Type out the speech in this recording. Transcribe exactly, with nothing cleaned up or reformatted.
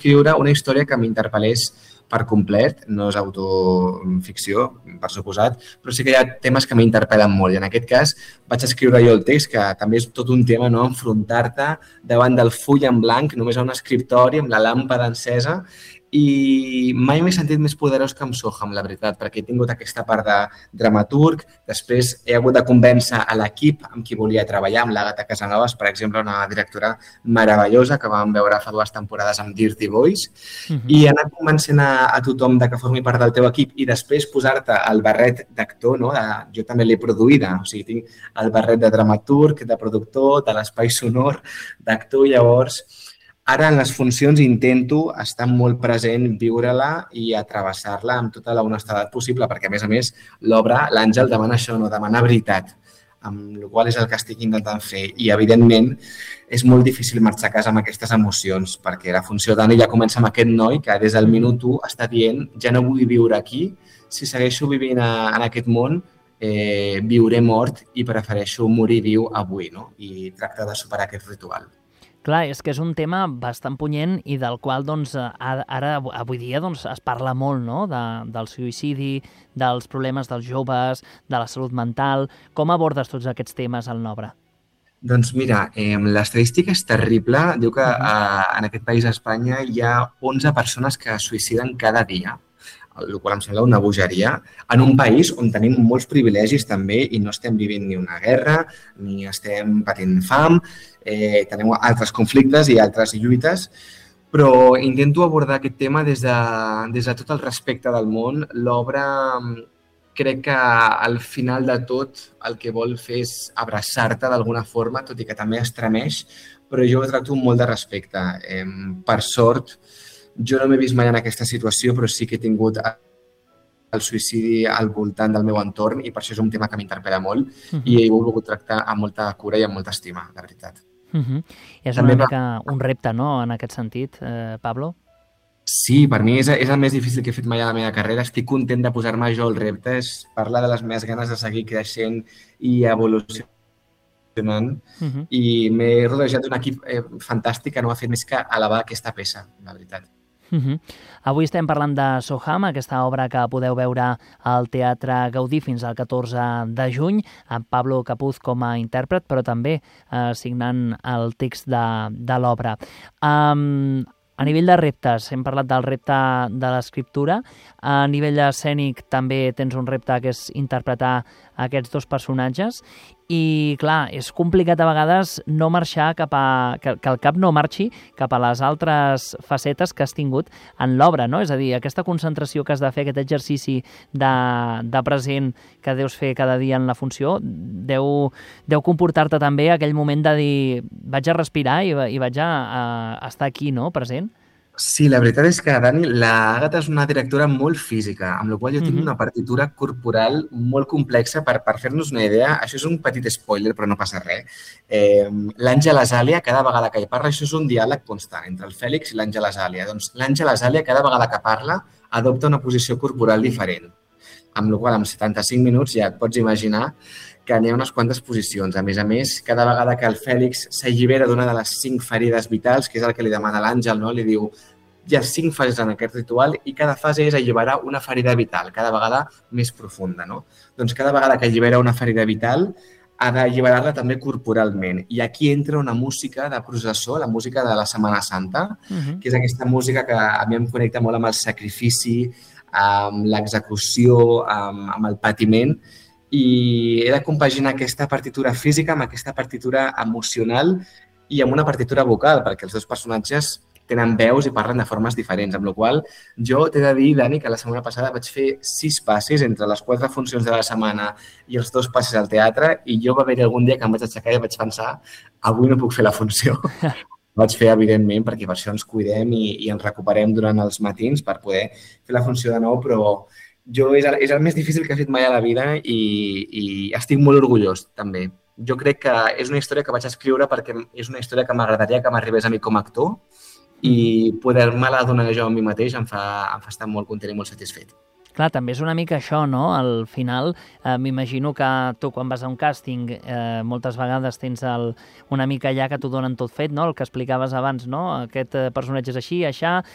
escriure una història que m'interpel·lés per complet, no és autoficció, per suposat, però sí que hi ha temes que m'interpel·len molt i en aquest cas vaig escriure jo el text, que també és tot un tema, no? Enfrontar-te davant del full en blanc, només a un escriptori amb la làmpada encesa, i mai m'he sentit més poderós que amb Soham, la veritat, perquè he tingut aquesta part de dramaturg, després he hagut de convèncer a l'equip amb qui volia treballar, amb l'Àgata Casanovas, per exemple, una directora meravellosa que vam veure fa dues temporades amb Dirty Boys, uh-huh. i anar convencent a, a tothom de que formi part del teu equip i després posar-te el barret d'actor, no? De, jo també l'he produïda, o sigui, tinc el barret de dramaturg, de productor, de l'espai sonor, d'actor, llavors... Ara, en les funcions, intento estar molt present, viure-la i atravessar-la amb tota la honestedat possible, perquè, a més a més, l'obra, l'Àngel demana això, no demana veritat, amb la qual és el que estic intentant fer. I, evidentment, és molt difícil marxar a casa amb aquestes emocions, perquè la funció d'Anna ja comença amb aquest noi que des del minut u està dient ja no vull viure aquí, si segueixo vivint a, en aquest món, eh, viuré mort i prefereixo morir viu avui, no? I tractar de superar aquest ritual. Clar, és que és un tema bastant punyent i del qual doncs, ara, avui dia, doncs, es parla molt, no? De, del suïcidi, dels problemes dels joves, de la salut mental. Com abordes tots aquests temes en l'obra? Doncs mira, eh, l'estadística és terrible. Diu que eh, en aquest país, a Espanya, hi ha onze persones que es suïciden cada dia, el qual em sembla una bogeria, en un país on tenim molts privilegis també i no estem vivint ni una guerra, ni estem patint fam, eh, tenim altres conflictes i altres lluites, però intento abordar aquest tema des de, des de tot el respecte del món. L'obra crec que al final de tot el que vol fer és abraçar-te d'alguna forma, tot i que també estremeix, però jo ho tracto amb molt de respecte. Eh, per sort, jo no m'he vist mai en aquesta situació, però sí que he tingut el suïcidi al voltant del meu entorn i per això és un tema que m'interpel·la molt uh-huh. i he volgut tractar amb molta cura i amb molta estima, de veritat. Uh-huh. És També una mica va... un repte, no?, en aquest sentit, eh, Pablo? Sí, per mi és, és el més difícil que he fet mai a la meva carrera. Estic content de posar-me jo el repte, és parlar de les meves ganes de seguir creixent i evolucionant uh-huh. i m'he rodejat d'un equip eh, fantàstic que no ha fet més que elevar aquesta peça, la veritat. Uh-huh. Avui estem parlant de Soham, aquesta obra que podeu veure al Teatre Gaudí fins al catorze de juny, amb Pablo Capuz com a intèrpret, però també eh, signant el text de, de l'obra. Um, a nivell de reptes, hem parlat del repte de l'escriptura. A nivell escènic també tens un repte que és interpretar aquests dos personatges i, clar, és complicat a vegades no marxar cap a... que, que el cap no marxi cap a les altres facetes que has tingut en l'obra, no? És a dir, aquesta concentració que has de fer, aquest exercici de, de present que deus fer cada dia en la funció, deu, deu comportar-te també aquell moment de dir vaig a respirar i, i vaig a, a estar aquí, no?, present. Sí, la veritat és que, Dani, l'Àgata és una directora molt física, amb la qual jo tinc mm-hmm. una partitura corporal molt complexa. Per, per fer-nos una idea, això és un petit spoiler, però no passa res. Eh, L'Àngel Azàlia, cada vegada que hi parla, això és un diàleg constant entre el Fèlix i l'Àngel Azàlia. Doncs l'Àngel Azàlia, cada vegada que parla, adopta una posició corporal diferent. Amb la qual, en setanta-cinc minuts, ja et pots imaginar que n'hi ha unes quantes posicions. A més a més, cada vegada que el Fèlix s'allibera d'una de les cinc ferides vitals, que és el que li demana l'Àngel, no? Li diu, hi ha cinc fases en aquest ritual i cada fase és alliberar una ferida vital, cada vegada més profunda, no? Doncs cada vegada que allibera una ferida vital, ha d'alliberar-la també corporalment. I aquí entra una música de processó, la música de la Setmana Santa, uh-huh. que és aquesta música que a mi em connecta molt amb el sacrifici, amb l'execució, amb, amb el patiment, i he de compaginar aquesta partitura física amb aquesta partitura emocional i amb una partitura vocal, perquè els dos personatges tenen veus i parlen de formes diferents, amb la qual jo t'he de dir, Dani, que la setmana passada vaig fer sis passes entre les quatre funcions de la setmana i els dos passes al teatre i jo va haver algun dia que em vaig aixecar i vaig pensar avui no puc fer la funció. Vaig fer, evidentment, perquè per això ens cuidem i, i ens recuperem durant els matins per poder fer la funció de nou, però jo és el, és el més difícil que he fet mai a la vida i, i estic molt orgullós, també. Jo crec que és una història que vaig escriure perquè és una història que m'agradaria que m'arribés a mi com a actor i poder-me-la donar jo a mi mateix em fa, em fa estar molt content i molt satisfet. Clar, també és una mica això, no? Al final, eh, m'imagino que tu quan vas a un càsting eh, moltes vegades tens el, una mica allà que t'ho donen tot fet, no? El que explicaves abans, no? Aquest personatge és així, aixà,